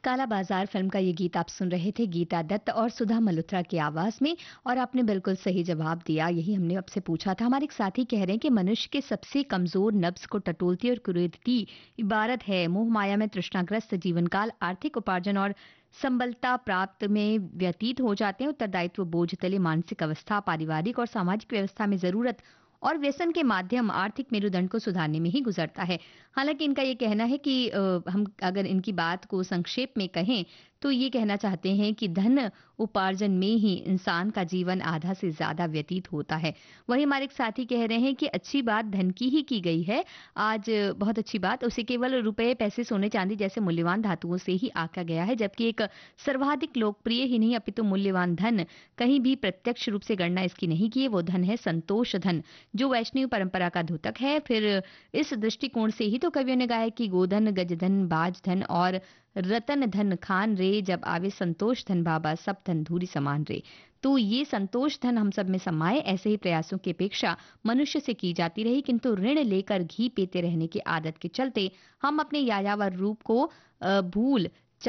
काला बाजार फिल्म का ये गीत आप सुन रहे थे गीता दत्त और सुधा मल्होत्रा की आवाज में। और आपने बिल्कुल सही जवाब दिया। यही हमने आपसे पूछा था। हमारे एक साथी कह रहे हैं कि मनुष्य के सबसे कमजोर नब्ज को टटोलती और कुरीदती इबारत है मोह माया में तृष्णाग्रस्त जीवन काल आर्थिक उपार्जन और संबलता प्राप्त में व्यतीत हो जाते हैं। उत्तरदायित्व बोझ तले मानसिक अवस्था पारिवारिक और सामाजिक व्यवस्था में जरूरत और व्यसन के माध्यम आर्थिक मेरुदंड को सुधारने में ही गुजरता है। हालांकि इनका ये कहना है कि हम अगर इनकी बात को संक्षेप में कहें तो ये कहना चाहते हैं कि धन उपार्जन में ही इंसान का जीवन आधा से ज्यादा व्यतीत होता है। वही हमारे एक साथी कह रहे हैं कि अच्छी बात धन की ही की गई है आज। बहुत अच्छी बात। उसे केवल रुपए पैसे सोने चांदी जैसे मूल्यवान धातुओं से ही आका गया है, जबकि एक सर्वाधिक लोकप्रिय ही नहीं अपितु मूल्यवान धन कहीं भी प्रत्यक्ष रूप से गणना इसकी नहीं की है। वो धन है संतोष धन, जो वैष्णव परंपरा का द्योतक है। फिर इस दृष्टिकोण से ही तो कवियों ने गाया कि गोधन गजधन बाज धन और रतन धन खान रे, जब आवे संतोष धन बाबा सब धन धूरी समान रे। तो ये संतोष धन हम सब में समाये, ऐसे ही प्रयासों की अपेक्षा मनुष्य से की जाती रही, किंतु ऋण लेकर घी पीते रहने की आदत के चलते हम अपने यायावर रूप को भूल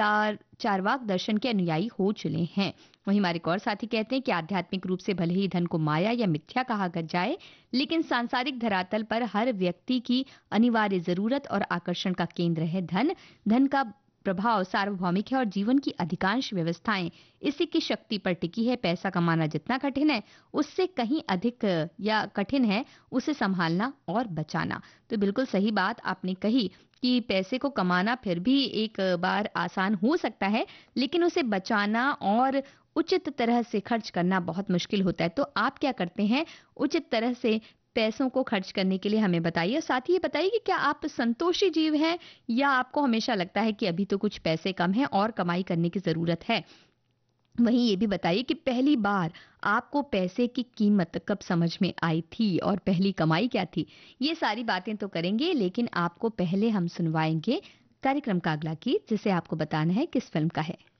चारवाक दर्शन के अनुयायी हो चुके हैं। वहीं हमारे एक और साथी कहते हैं कि आध्यात्मिक रूप से भले ही धन को माया या मिथ्या कहा जाए, लेकिन सांसारिक धरातल पर हर व्यक्ति की अनिवार्य जरूरत और आकर्षण का केंद्र है धन। धन का प्रभाव सार्वभौमिक है और जीवन की अधिकांश व्यवस्थाएं इसी की शक्ति पर टिकी है। पैसा कमाना जितना कठिन है उससे कहीं अधिक या कठिन है उसे संभालना और बचाना। तो बिल्कुल सही बात आपने कही कि पैसे को कमाना फिर भी एक बार आसान हो सकता है, लेकिन उसे बचाना और उचित तरह से खर्च करना बहुत मुश्किल होता है। तो आप क्या करते हैं उचित तरह से पैसों को खर्च करने के लिए, हमें बताइए। साथ ही ये बताइए कि क्या आप संतोषी जीव हैं या आपको हमेशा लगता है कि अभी तो कुछ पैसे कम हैं और कमाई करने की जरूरत है। वहीं ये भी बताइए कि पहली बार आपको पैसे की कीमत कब समझ में आई थी और पहली कमाई क्या थी। ये सारी बातें तो करेंगे, लेकिन आपको पहले हम सुनवाएंगे कार्यक्रम का अगला गीत, जिसे आपको बताना है किस फिल्म का है।